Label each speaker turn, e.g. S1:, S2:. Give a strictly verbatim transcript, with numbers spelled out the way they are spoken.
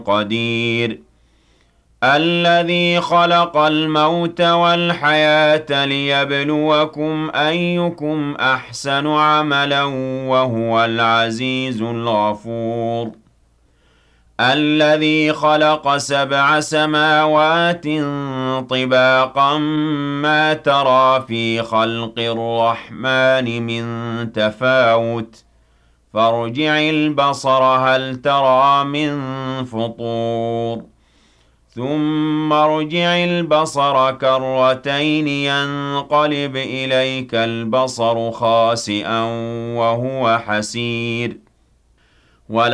S1: قدير الذي خلق الموت والحياة ليبلوكم أيكم أحسن عملا وهو العزيز الغفور الذي خلق سبع سماوات طباقا ما ترى في خلق الرحمن من تفاوت فارجع البصر هل ترى من فطور ثم ارجع البصر كرتين ينقلب إليك البصر خاسئا وهو حسير